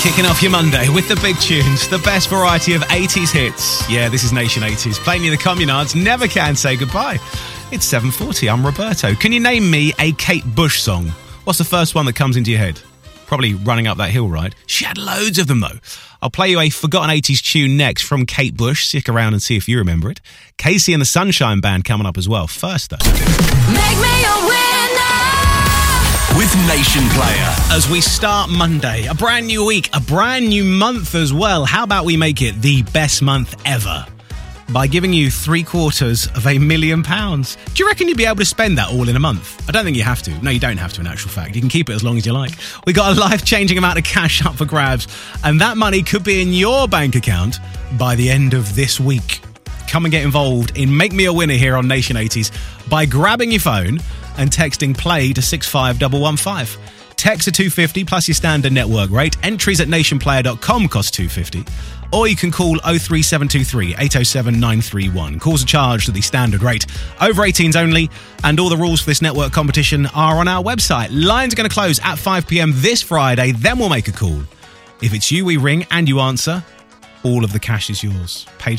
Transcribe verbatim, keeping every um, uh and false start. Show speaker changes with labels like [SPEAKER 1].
[SPEAKER 1] Kicking off your Monday with the big tunes, the best variety of eighties hits. Yeah, this is Nation eighties, playing you the Communards, Never Can Say Goodbye. It's seven forty, I'm Roberto. Can you name me a Kate Bush song? What's the first one that comes into your head? Probably Running Up That Hill, right? She had loads of them, though. I'll play you a forgotten eighties tune next from Kate Bush. Stick around and see if you remember it. Casey and the Sunshine Band coming up as well. First, though.
[SPEAKER 2] Make me a winner
[SPEAKER 3] with Nation Player.
[SPEAKER 1] As we start Monday, a brand new week, a brand new month as well. How about we make it the best month ever by giving you three quarters of a million pounds? Do you reckon you'd be able to spend that all in a month? I don't think you have to. No, you don't have to, in actual fact. You can keep it as long as you like. We got a life-changing amount of cash up for grabs, and that money could be in your bank account by the end of this week. Come and get involved in Make Me a Winner here on Nation eighties by grabbing your phone and texting play to six five one one five. Text are two hundred fifty plus your standard network rate. Entries at nation player dot com cost two hundred fifty. Or you can call oh three seven two three, eight oh seven, nine three one. Calls are charged at the standard rate. Over eighteens only, and all the rules for this network competition are on our website. Lines are going to close at five p.m. this Friday, then we'll make a call. If it's you we ring and you answer, all of the cash is yours. Page